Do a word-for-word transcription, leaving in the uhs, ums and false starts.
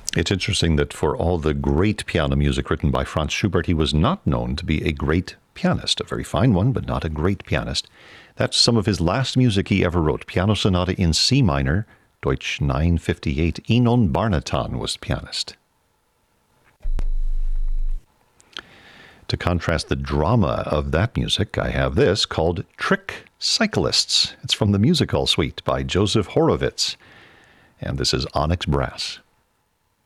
It's interesting that for all the great piano music written by Franz Schubert, he was not known to be a great pianist, a very fine one, but not a great pianist. That's some of his last music he ever wrote. Piano Sonata in C minor, Deutsch nine fifty-eight. Enon Barnaton was the pianist. To contrast the drama of that music, I have this called Trick Cyclists. It's from the Music Hall Suite by Joseph Horowitz. And this is Onyx Brass.